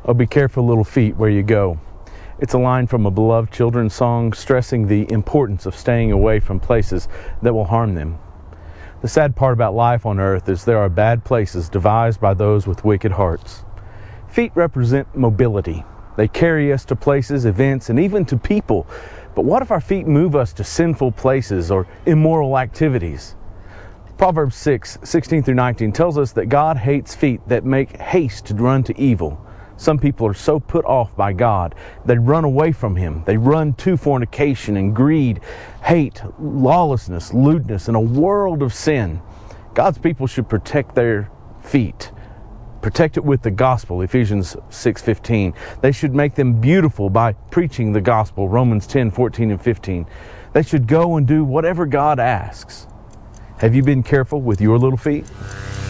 Oh, be careful, little feet, where you go. It's a line from a beloved children's song stressing the importance of staying away from places that will harm them. The sad part about life on earth is there are bad places devised by those with wicked hearts. Feet represent mobility. They carry us to places, events, and even to people. But what if our feet move us to sinful places or immoral activities? Proverbs 6:16-19 tells us that God hates feet that make haste to run to evil. Some people are so put off by God, they run away from Him. They run to fornication and greed, hate, lawlessness, lewdness, and a world of sin. God's people should protect their feet. Protect it with the gospel, Ephesians 6:15. They should make them beautiful by preaching the gospel, Romans 10:14 and 15. They should go and do whatever God asks. Have you been careful with your little feet?